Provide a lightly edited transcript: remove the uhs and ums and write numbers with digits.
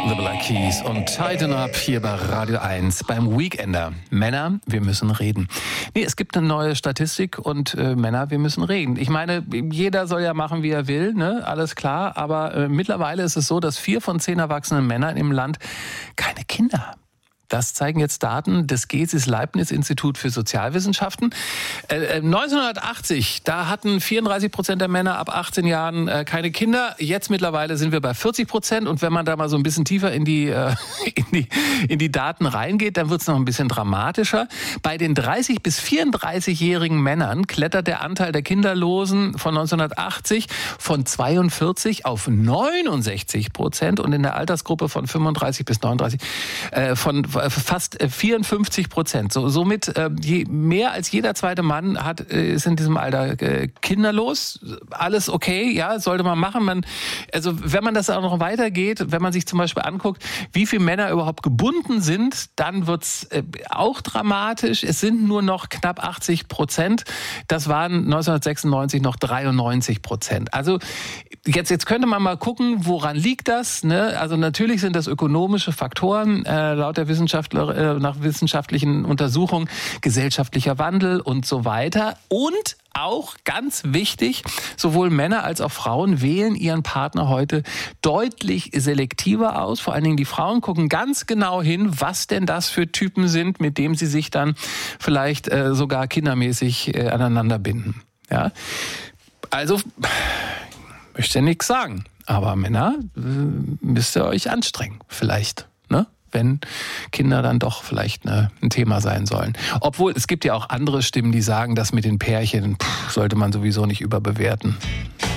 The Black Keys und Tighten Up hier bei Radio 1 beim Weekender. Männer, wir müssen reden. Nee, es gibt eine neue Statistik und Männer, wir müssen reden. Ich meine, jeder soll ja machen, wie er will, ne? Alles klar. Aber mittlerweile ist es so, dass 4 von 10 erwachsenen Männern im Land keine Kinder haben. Das zeigen jetzt Daten des Gesis-Leibniz-Institut für Sozialwissenschaften. 1980, da hatten 34% der Männer ab 18 Jahren keine Kinder. Jetzt mittlerweile sind wir bei 40%. Und wenn man da mal so ein bisschen tiefer in die Daten reingeht, dann wird es noch ein bisschen dramatischer. Bei den 30- bis 34-jährigen Männern klettert der Anteil der Kinderlosen von 1980 von 42 auf 69% und in der Altersgruppe von 35 bis 39 von fast 54%. Somit mehr als jeder zweite Mann ist in diesem Alter kinderlos. Alles okay, ja, sollte man machen. Also wenn man das auch noch weitergeht, wenn man sich zum Beispiel anguckt, wie viele Männer überhaupt gebunden sind, dann wird's auch dramatisch. Es sind nur noch knapp 80%. Das waren 1996 noch 93%. Also jetzt könnte man mal gucken, woran liegt das? Ne? Also natürlich sind das ökonomische Faktoren, laut der nach wissenschaftlichen Untersuchungen, gesellschaftlicher Wandel und so weiter. Und auch ganz wichtig, sowohl Männer als auch Frauen wählen ihren Partner heute deutlich selektiver aus. Vor allen Dingen die Frauen gucken ganz genau hin, was denn das für Typen sind, mit denen sie sich dann vielleicht sogar kindermäßig aneinander binden. Ja? Also, ich möchte nichts sagen, aber Männer müsst ihr euch anstrengen, vielleicht, ne? Wenn Kinder dann doch vielleicht ein Thema sein sollen. Obwohl, es gibt ja auch andere Stimmen, die sagen, das mit den Pärchen sollte man sowieso nicht überbewerten.